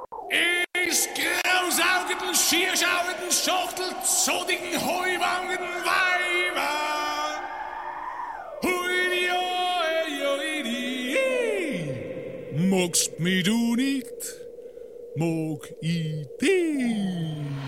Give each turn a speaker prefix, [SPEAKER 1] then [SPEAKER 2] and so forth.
[SPEAKER 1] Ist grausaugenden, schierschauenden, schachtelzodigen, heuwangen Weiber. Hui, magst mich du nicht, mag ich dich.